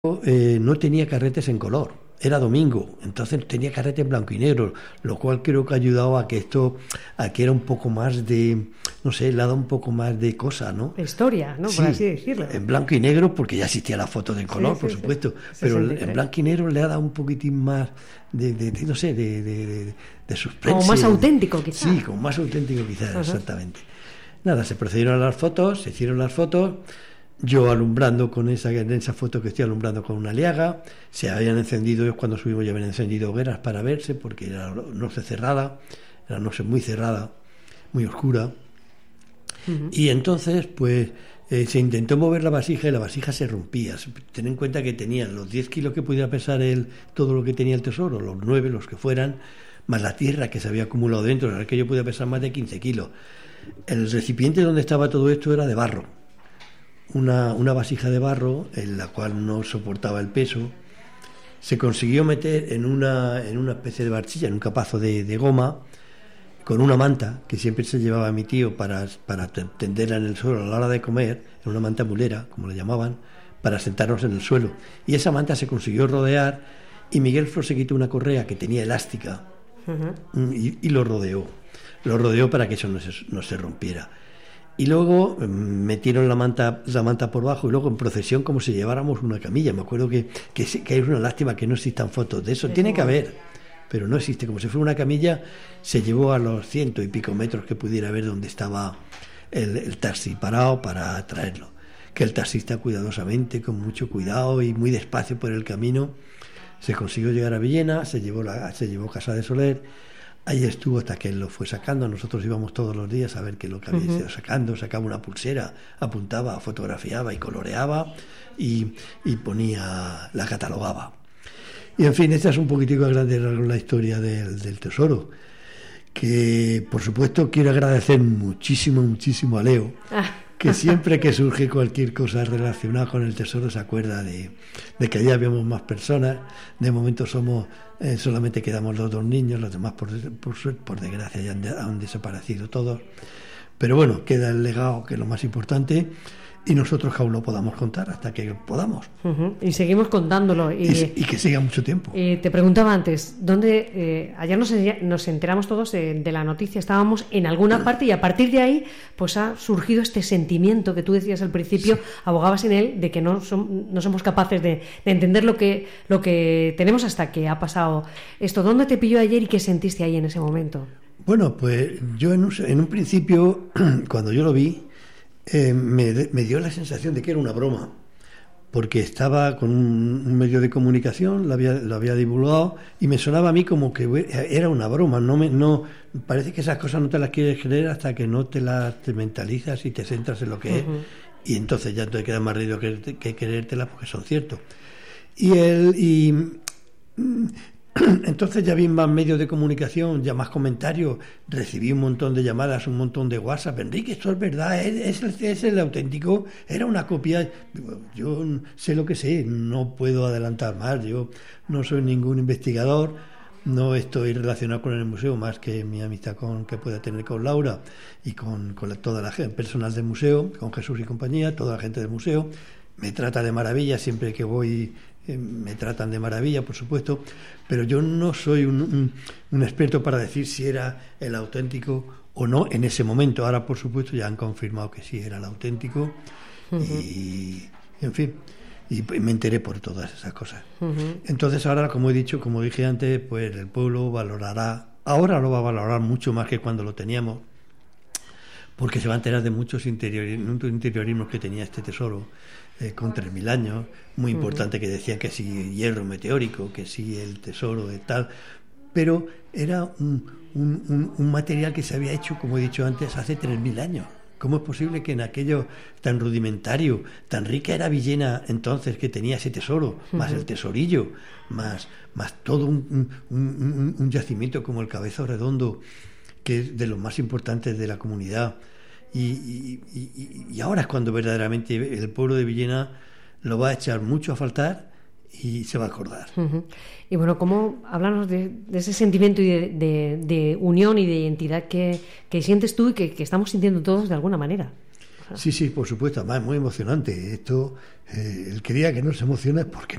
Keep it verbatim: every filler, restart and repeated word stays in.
eh, no tenía carretes en color, era domingo, entonces tenía carrete en blanco y negro, lo cual creo que ha ayudado a que esto, a que era un poco más de, no sé, le ha dado un poco más de cosa, ¿no? Historia, ¿no? Sí, por así decirlo. En blanco y negro, porque ya existía la foto de color, sí, por sí, supuesto, sí. pero sesenta y tres. En blanco y negro le ha dado un poquitín más de, de, de no sé, de, de, de, de suspense. Como más auténtico, quizás. Sí, como más auténtico, quizás, uh-huh. exactamente. Nada, se procedieron a las fotos, se hicieron las fotos. Yo alumbrando con esa, en esa foto que estoy alumbrando con una liaga, se habían encendido, cuando subimos ya habían encendido hogueras para verse, porque era noche cerrada, era noche muy cerrada, muy oscura. Uh-huh. Y entonces, pues, eh, se intentó mover la vasija y la vasija se rompía. Ten en cuenta que tenía los diez kilos que pudiera pesar el, todo lo que tenía el tesoro, los nueve, los que fueran, más la tierra que se había acumulado dentro, la verdad que yo podía pesar más de quince kilos. El recipiente donde estaba todo esto era de barro. Una, una vasija de barro en la cual no soportaba el peso. Se consiguió meter en una, en una especie de barchilla, en un capazo de, de goma, con una manta que siempre se llevaba mi tío para, para tenderla en el suelo a la hora de comer, en una manta mulera, como le llamaban, para sentarnos en el suelo. Y esa manta se consiguió rodear y Miguel Flor se quitó una correa que tenía elástica uh-huh. y, y lo rodeó. Lo rodeó para que eso no se, no se rompiera. Y luego metieron la manta, la manta por bajo y luego en procesión como si lleváramos una camilla. Me acuerdo que, que, que es una lástima que no existan fotos de eso. Sí, tiene que haber, pero no existe. Como si fuera una camilla, se llevó a los ciento y pico metros que pudiera ver donde estaba el, el taxi parado para traerlo. Que el taxista cuidadosamente, con mucho cuidado y muy despacio por el camino, se consiguió llegar a Villena, se llevó, la, se llevó Casa de Soler. Ahí estuvo hasta que él lo fue sacando. Nosotros íbamos todos los días a ver qué es lo que había uh-huh. ido sacando. Sacaba una pulsera, apuntaba, fotografiaba y coloreaba y, y ponía, la catalogaba. Y en fin, esta es un poquitico a grandes rasgos la historia del, del tesoro. Que por supuesto quiero agradecer muchísimo, muchísimo a Leo, que siempre que surge cualquier cosa relacionada con el tesoro se acuerda de, de que allá habíamos más personas. De momento somos eh, solamente quedamos los dos niños, los demás por, por, por desgracia ya han, han desaparecido todos, pero bueno, queda el legado, que es lo más importante, y nosotros que aún lo podamos contar hasta que podamos. Uh-huh. Y seguimos contándolo. Y, y, y que siga mucho tiempo. Eh, te preguntaba antes, ¿dónde eh, ayer nos, nos enteramos todos de, de la noticia, estábamos en alguna parte y a partir de ahí pues ha surgido este sentimiento que tú decías al principio, sí. abogabas en él, de que no, son, no somos capaces de, de entender lo que, lo que tenemos hasta que ha pasado esto. ¿Dónde te pilló ayer y qué sentiste ahí en ese momento? Bueno, pues yo en un, en un principio, cuando yo lo vi, Eh, me, me dio la sensación de que era una broma, porque estaba con un, un medio de comunicación, lo había, lo había divulgado y me sonaba a mí como que era una broma. No me, no, parece que esas cosas no te las quieres creer hasta que no te las te mentalizas y te centras en lo que uh-huh. es, y entonces ya te queda más reído que, que creértelas porque son ciertos. Y el y entonces ya vi más medios de comunicación, ya más comentarios, recibí un montón de llamadas, un montón de WhatsApp. Enrique, esto es verdad, es, es, es el auténtico, era una copia. Yo sé lo que sé, no puedo adelantar más, yo no soy ningún investigador, no estoy relacionado con el museo más que mi amistad con que pueda tener con Laura y con, con la, toda la gente, personal del museo, con Jesús y compañía, toda la gente del museo. Me trata de maravilla siempre que voy. Me tratan de maravilla, por supuesto, pero yo no soy un, un, un experto para decir si era el auténtico o no en ese momento. Ahora, por supuesto, ya han confirmado que sí era el auténtico. Uh-huh. y, en fin, y me enteré por todas esas cosas. Uh-huh. Entonces ahora, como he dicho, como dije antes, pues el pueblo valorará, ahora lo va a valorar mucho más que cuando lo teníamos, porque se va a enterar de muchos interiorismos, interiorismos que tenía este tesoro. Eh, con tres mil años, muy importante, que decían que si hierro meteórico, que si el tesoro de tal, pero era un, un, un, un material que se había hecho, como he dicho antes, hace tres mil años. ¿Cómo es posible que en aquello tan rudimentario, tan rica era Villena entonces, que tenía ese tesoro, más uh-huh. el tesorillo, más, más todo un, un, un, un yacimiento como el Cabezo Redondo, que es de los más importantes de la comunidad? Y, y, y, y ahora es cuando verdaderamente el pueblo de Villena lo va a echar mucho a faltar y se va a acordar. Uh-huh. Y bueno, ¿cómo hablarnos de, de ese sentimiento y de, de, de unión y de identidad que, que sientes tú y que, que estamos sintiendo todos de alguna manera? sea. Sí, sí, por supuesto, además es muy emocionante. Esto, eh, el que diga que no se emociona es porque